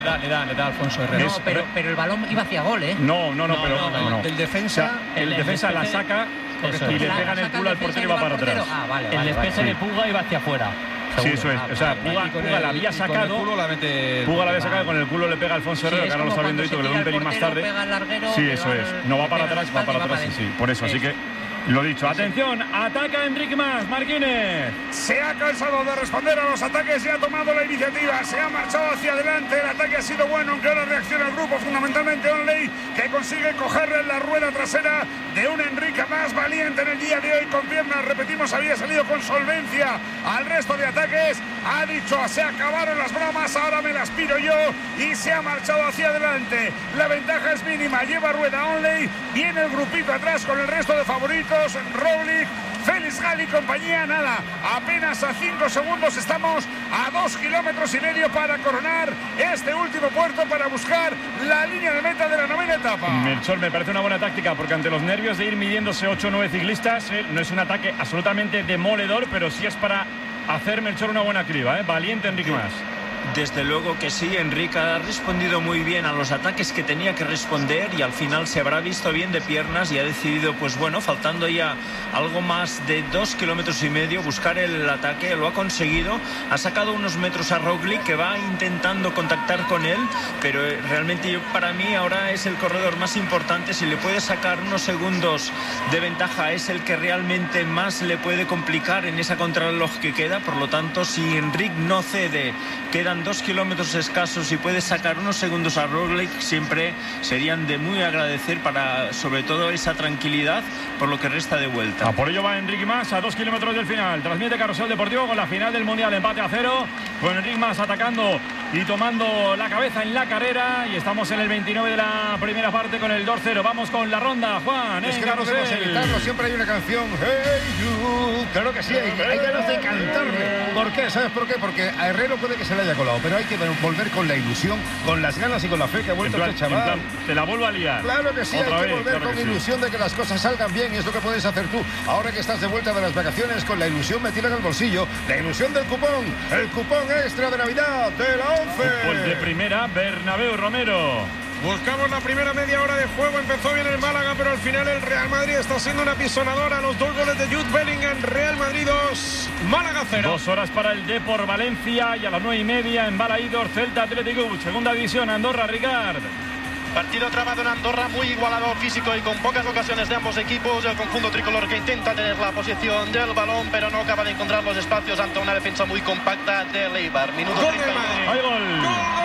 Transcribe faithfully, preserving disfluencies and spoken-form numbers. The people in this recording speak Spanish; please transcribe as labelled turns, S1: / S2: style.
S1: Le da, le da, le da Alfonso Herrera.
S2: No, pero, pero el balón iba hacia gol, ¿eh? No, no, no,
S1: No,
S2: pero
S1: no, no,
S2: no.
S1: el defensa,
S2: el, el defensa la saca y le pega en el culo al portero y va para atrás.
S3: Ah, vale, el vale, despeje vale. de Puga iba hacia afuera.
S2: Sí, eso es. O sea, Puga, Puga la había sacado.
S1: Puga la
S2: había sacado, con el culo le pega a Alfonso Herrera, que ahora lo está viendo Hito, que le da un pelín más tarde. Sí, eso es. No va para atrás, va para atrás, sí. Por eso, así que lo dicho. Atención, ataca Enric Mas, Marquínez.
S4: Se ha cansado de responder a los ataques y ha tomado la iniciativa. Se ha marchado hacia adelante. El ataque ha sido bueno, aunque ahora reacciona el grupo, fundamentalmente Onley, que consigue cogerle en la rueda trasera de un Enric Mas valiente en el día de hoy con piernas. Repetimos, había salido con solvencia al resto de ataques. Ha dicho, se acabaron las bromas, ahora me las piro yo, y se ha marchado hacia adelante. La ventaja es mínima, lleva rueda Onley, viene el grupito atrás con el resto de favoritos. Roglic, Félix Gal y compañía, nada, apenas a cinco segundos, estamos a dos kilómetros y medio para coronar este último puerto para buscar la línea de meta de la novena etapa.
S2: Melchor, me parece una buena táctica, porque ante los nervios de ir midiéndose ocho o nueve ciclistas, eh, no es un ataque absolutamente demoledor, pero sí es para hacer, Melchor, una buena criba, eh. Valiente Enric Mas.
S5: Desde luego que sí, Enric ha respondido muy bien a los ataques que tenía que responder y al final se habrá visto bien de piernas y ha decidido, pues bueno, faltando ya algo más de dos kilómetros y medio, buscar el ataque. Lo ha conseguido, ha sacado unos metros a Roglic, que va intentando contactar con él, pero realmente yo, para mí ahora es el corredor más importante. Si le puede sacar unos segundos de ventaja, es el que realmente más le puede complicar en esa contrarreloj que queda. Por lo tanto, si Enric no cede, quedan dos kilómetros escasos y puede sacar unos segundos a Roglic, siempre serían de muy agradecer para, sobre todo, esa tranquilidad por lo que resta de vuelta.
S2: A por ello va Enric Mas a dos kilómetros del final. Transmite Carrusel Deportivo con la final del Mundial, empate a cero, con Enric Mas atacando y tomando la cabeza en la carrera, y estamos en el veintinueve de la primera parte con el dos cero. Vamos con la ronda, Juan,
S6: es
S2: en
S6: que no
S2: Carrusel.
S6: podemos evitarlo, siempre hay una canción, Hey You, claro que sí, hay, hay ganas de cantarle. ¿Por qué? ¿Sabes por qué? Porque a Herrero puede que se le haya colado, pero hay que volver con la ilusión, con las ganas y con la fe que ha vuelto
S2: plan,
S6: este chaval.
S2: Plan, te la vuelvo a liar.
S6: Claro que sí,
S2: Otra
S6: hay que
S2: vez,
S6: volver
S2: claro
S6: con
S2: que
S6: ilusión
S2: sí.
S6: de que las cosas salgan bien, y es lo que puedes hacer tú. Ahora que estás de vuelta de las vacaciones, con la ilusión metida en el bolsillo, la ilusión del cupón, el cupón extra de Navidad de la ONCE.
S2: Fútbol de primera, Bernabéu, Romero.
S4: Buscamos la primera media hora de juego. Empezó bien el Málaga, pero al final el Real Madrid está siendo una pisonadora. Los dos goles de Jude Bellingham. Real Madrid dos, Málaga cero.
S2: Dos horas para el Depor Valencia, y a las nueve y media en Balaídor, Celta Atlético, segunda división, Andorra, Ricard.
S7: Partido trabado en Andorra, muy igualado físico y con pocas ocasiones de ambos equipos. El conjunto tricolor que intenta tener la posición del balón, pero no acaba de encontrar los espacios ante una defensa muy compacta de Eibar. Minuto treinta y uno.
S2: ¡Hay gol!
S4: ¡Gol!